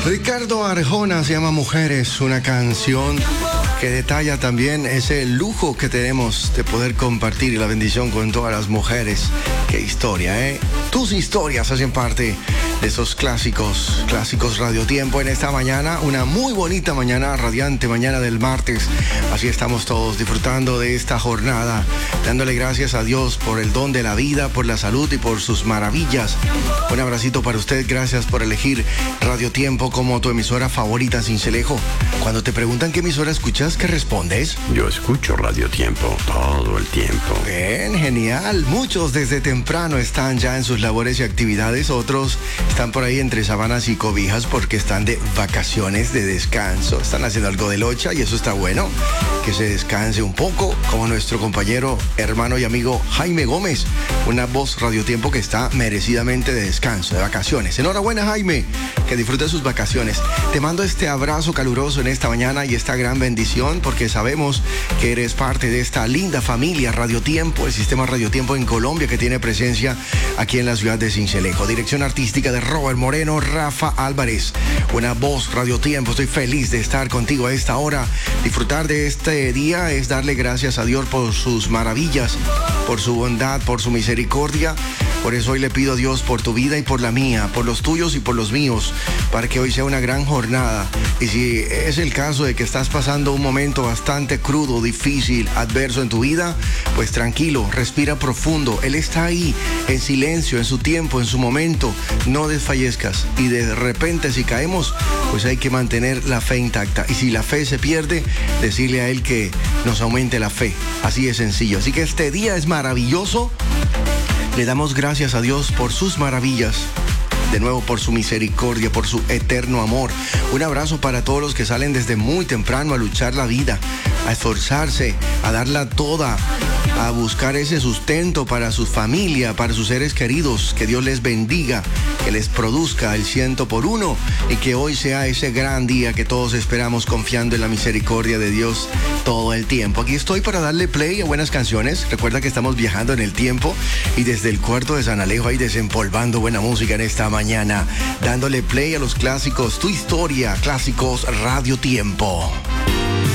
Ricardo Arjona se llama Mujeres, una canción que detalla también ese lujo que tenemos de poder compartir la bendición con todas las mujeres. Qué historia, ¿eh? Tus historias hacen parte de esos clásicos Radio Tiempo en esta mañana, una muy bonita mañana, radiante mañana del martes. Así estamos todos disfrutando de esta jornada, dándole gracias a Dios por el don de la vida, por la salud y por sus maravillas. Un abracito para usted, gracias por elegir Radio Tiempo como tu emisora favorita en Sincelejo. Cuando te preguntan qué emisora escuchas, ¿qué respondes? Yo escucho Radio Tiempo todo el tiempo. Bien, genial. Muchos desde temprano están ya en sus labores y actividades, otros están por ahí entre sábanas y cobijas porque están de vacaciones, de descanso. Están haciendo algo de locha y eso está bueno, que se descanse un poco, como nuestro compañero, hermano y amigo Jaime Gómez, una voz Radio Tiempo que está merecidamente de descanso, de vacaciones. Enhorabuena, Jaime, que disfrute sus vacaciones. Te mando este abrazo caluroso en esta mañana y esta gran bendición porque sabemos que eres parte de esta linda familia Radio Tiempo, el sistema Radio Tiempo en Colombia que tiene presencia aquí en la ciudad de Sincelejo. Dirección artística de Robert Moreno, Rafa Álvarez, una voz Radio Tiempo. Estoy feliz de estar contigo a esta hora. Disfrutar de este día es darle gracias a Dios por sus maravillas, por su bondad, por su misericordia. Por eso hoy le pido a Dios por tu vida y por la mía, por los tuyos y por los míos, para que hoy sea una gran jornada. Y si es el caso de que estás pasando un momento bastante crudo, difícil, adverso en tu vida, pues tranquilo, respira profundo. Él está ahí, en silencio, en su tiempo, en su momento. No desfallezcas. Y de repente, si caemos, pues hay que mantener la fe intacta. Y si la fe se pierde, decirle a Él que nos aumente la fe. Así de sencillo. Así que este día es maravilloso. Le damos gracias a Dios por sus maravillas, de nuevo por su misericordia, por su eterno amor. Un abrazo para todos los que salen desde muy temprano a luchar la vida, a esforzarse, a darla toda, a buscar ese sustento para su familia, para sus seres queridos. Que Dios les bendiga, que les produzca el 100x1 y que hoy sea ese gran día que todos esperamos, confiando en la misericordia de Dios todo el tiempo. Aquí estoy para darle play a buenas canciones. Recuerda que estamos viajando en el tiempo y desde el cuarto de San Alejo ahí desempolvando buena música en esta mañana, dándole play a los clásicos, tu historia, clásicos Radio Tiempo.